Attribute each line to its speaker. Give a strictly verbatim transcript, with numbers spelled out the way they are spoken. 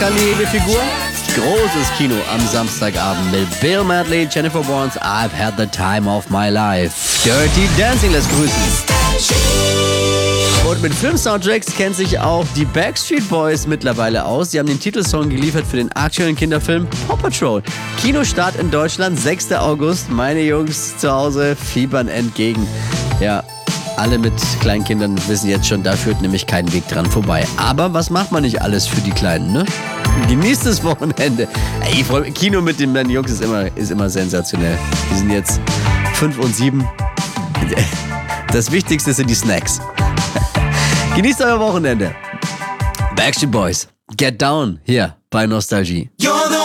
Speaker 1: kann die Hebefigur? Großes Kino am Samstagabend mit Bill Medley, Jennifer Warnes, I've had the time of my life. Dirty Dancing lässt grüßen. Und mit Film-Soundtracks kennt sich auch die Backstreet Boys mittlerweile aus. Sie haben den Titelsong geliefert für den aktuellen Kinderfilm Paw Patrol. Kinostart in Deutschland, sechster August. Meine Jungs zu Hause fiebern entgegen. Ja, alle mit Kleinkindern wissen jetzt schon, da führt nämlich kein Weg dran vorbei. Aber was macht man nicht alles für die Kleinen, ne? Genießt das Wochenende. Ey, ich freu mich. Kino mit den Jungs ist immer, ist immer sensationell. Die sind jetzt fünf und sieben. Das Wichtigste sind die Snacks. Genießt euer Wochenende. Backstreet Boys, Get Down hier bei Nostalgie.